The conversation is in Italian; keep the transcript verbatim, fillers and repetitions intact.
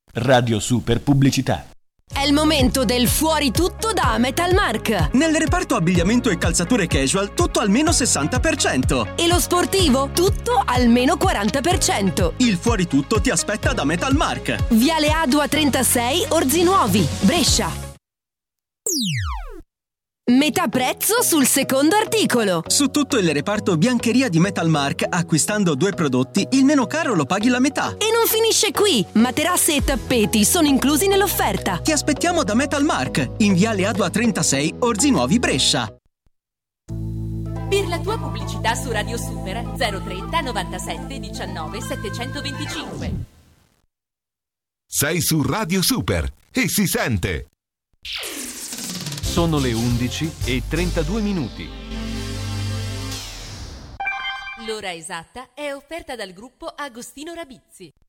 Radio Super Pubblicità. È il momento del fuori tutto da Metalmark. Nel reparto abbigliamento e calzature casual tutto almeno sessanta per cento. E lo sportivo tutto almeno quaranta per cento. Il fuori tutto ti aspetta da Metalmark. Viale Adua trentasei, Orzinuovi, Brescia. Metà prezzo sul secondo articolo. Su tutto il reparto biancheria di Metalmark, acquistando due prodotti, il meno caro lo paghi la metà. E non finisce qui. Materasse e tappeti sono inclusi nell'offerta. Ti aspettiamo da Metalmark, in Viale Adua trentasei, Orzinuovi, Brescia. Per la tua pubblicità su Radio Super zero trenta novantasette diciannove settecentoventicinque. Sei su Radio Super e si sente. Sono le undici e trentadue minuti. L'ora esatta è offerta dal gruppo Agostino Rabizzi.